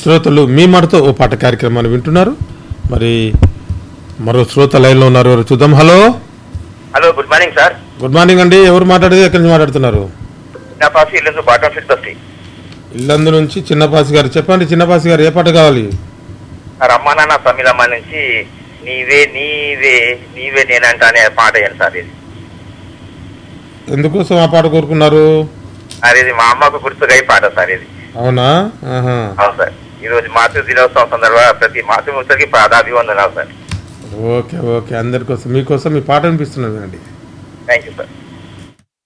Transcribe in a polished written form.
శ్రోతలు మీ మాటతో ఓ పాట కార్యక్రమాన్ని వింటున్నారు. మరి మరో శ్రోత లైన్ లో ఉన్నారు, ఎవరు చూద్దాం. Hello hello, good morning sir. Good morning అండి. ఎవరు మాట్లాడేది, ఎక్కడి నుంచి మాట్లాడుతున్నారు? చిన్నపాసి ఇల్లు బాటం ఫిట్ బస్తి. ఇల్లందు నుంచి చిన్నపాసి గారు. చెప్పండి చిన్నపాసి గారు, ఏ పాట కావాలి? రమ్మా నాన్న తమిళమ్మ నుంచి నీవే నీవే నీవే నేనంట అనే పాట అయ్యాను సార్. ఇది ఎందుకోసం ఆ పాట కోరుకున్నారు? సార్ ఇది మా అమ్మకు గుర్తుగా ఈ పాట సార్. ఇది అవునా? అవును సార్. ఈ రోజు మాతృ దినోత్సవం సందర్భంగా ప్రతి మాతృమూర్తికి పాదాభివందనాలు సార్. ఓకే ఓకే, అందరి కోసం మీకోసం ఈ పాట వినిపిస్తున్నది అండి. Thank you sir.